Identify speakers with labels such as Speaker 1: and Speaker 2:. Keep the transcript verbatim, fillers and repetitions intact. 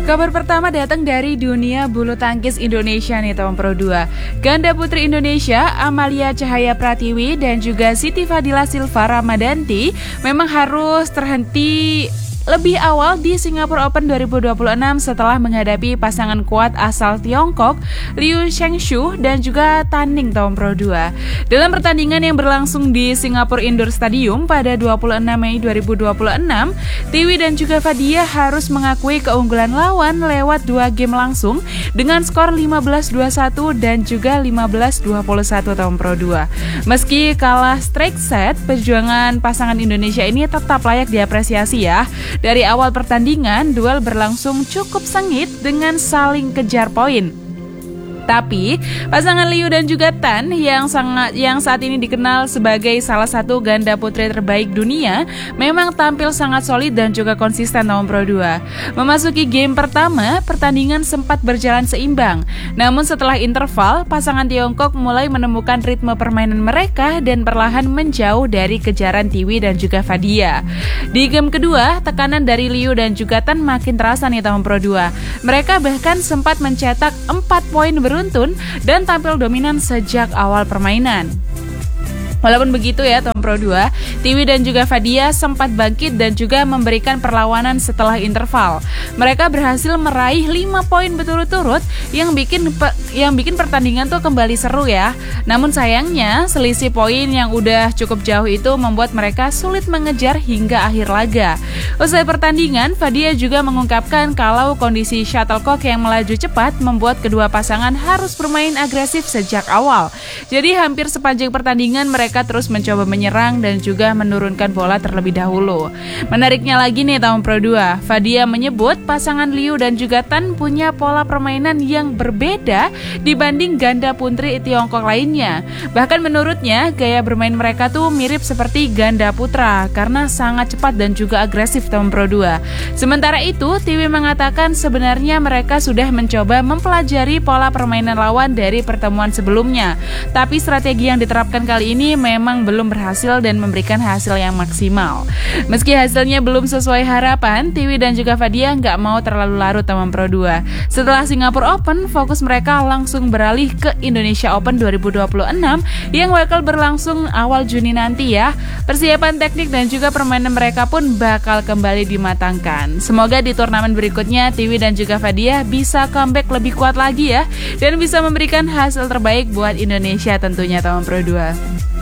Speaker 1: Kabar pertama datang dari dunia bulu tangkis Indonesia nih tahun Pro dua. Ganda putri Indonesia Amalia Cahaya Pratiwi dan juga Siti Fadila Silva Ramadanti memang harus terhenti lebih awal di Singapura Open dua ribu dua puluh enam setelah menghadapi pasangan kuat asal Tiongkok Liu Shengshu dan juga Tan Ning tahun Pro dua. Dalam pertandingan yang berlangsung di Singapura Indoor Stadium pada dua puluh enam Mei dua ribu dua puluh enam, Tiwi dan juga Fadia harus mengakui keunggulan lawan lewat dua game langsung dengan skor lima belas dua puluh satu dan juga lima belas dua puluh satu tahun Pro dua. Meski kalah straight set, perjuangan pasangan Indonesia ini tetap layak diapresiasi ya. Dari awal pertandingan, duel berlangsung cukup sengit dengan saling kejar poin. Tapi, pasangan Liu dan juga Tan yang sangat yang saat ini dikenal sebagai salah satu ganda putri terbaik dunia memang tampil sangat solid dan juga konsisten tahun Pro dua. Memasuki game pertama, pertandingan sempat berjalan seimbang. Namun setelah interval, pasangan Tiongkok mulai menemukan ritme permainan mereka dan perlahan menjauh dari kejaran Tiwi dan juga Fadia. Di game kedua, tekanan dari Liu dan juga Tan makin terasa nih tahun Pro dua. Mereka bahkan sempat mencetak empat poin beruntun dan tampil dominan sejak awal permainan. Walaupun begitu ya tahun Pro dua, Tiwi dan juga Fadia sempat bangkit dan juga memberikan perlawanan setelah interval. Mereka berhasil meraih lima poin berturut-turut yang bikin pe- yang bikin pertandingan tuh kembali seru ya. Namun sayangnya selisih poin yang udah cukup jauh itu membuat mereka sulit mengejar hingga akhir laga. Usai pertandingan, Fadia juga mengungkapkan kalau kondisi shuttlecock yang melaju cepat membuat kedua pasangan harus bermain agresif sejak awal. Jadi hampir sepanjang pertandingan mereka Mereka terus mencoba menyerang dan juga menurunkan bola terlebih dahulu. Menariknya lagi nih tahun Pro dua, Fadia menyebut pasangan Liu dan juga Tan punya pola permainan yang berbeda dibanding ganda putri Tiongkok lainnya. Bahkan menurutnya gaya bermain mereka tuh mirip seperti ganda putra karena sangat cepat dan juga agresif tahun Pro dua. Sementara itu, Tiwi mengatakan sebenarnya mereka sudah mencoba mempelajari pola permainan lawan dari pertemuan sebelumnya. Tapi strategi yang diterapkan kali ini memang belum berhasil dan memberikan hasil yang maksimal. Meski hasilnya belum sesuai harapan, Tiwi dan juga Fadia nggak mau terlalu larut tahun Pro dua. Setelah Singapura Open, fokus mereka langsung beralih ke Indonesia Open dua ribu dua puluh enam yang bakal berlangsung awal Juni nanti ya. Persiapan teknik dan juga permainan mereka pun bakal kembali dimatangkan. Semoga di turnamen berikutnya Tiwi dan juga Fadia bisa comeback lebih kuat lagi ya dan bisa memberikan hasil terbaik buat Indonesia tentunya tahun Pro dua.